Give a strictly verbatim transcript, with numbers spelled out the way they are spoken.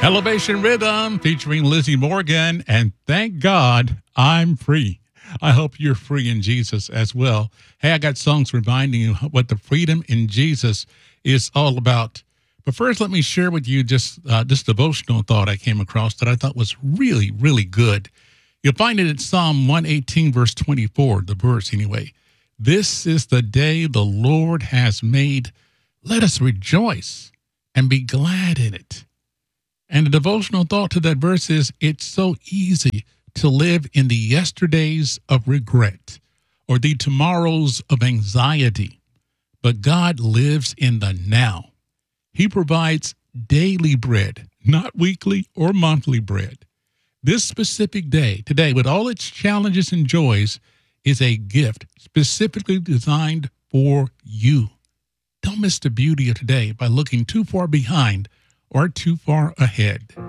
Elevation Rhythm featuring Lizzie Morgan, and thank God I'm free. I hope you're free in Jesus as well. Hey, I got songs reminding you what the freedom in Jesus is all about. But first, let me share with you just uh, this devotional thought I came across that I thought was really, really good. You'll find it in Psalm one eighteen, verse twenty-four, the verse anyway. This is the day the Lord has made. Let us rejoice and be glad in it. And the devotional thought to that verse is, it's so easy to live in the yesterdays of regret or the tomorrows of anxiety, but God lives in the now. He provides daily bread, not weekly or monthly bread. This specific day, today, with all its challenges and joys, is a gift specifically designed for you. Don't miss the beauty of today by looking too far behind or too far ahead.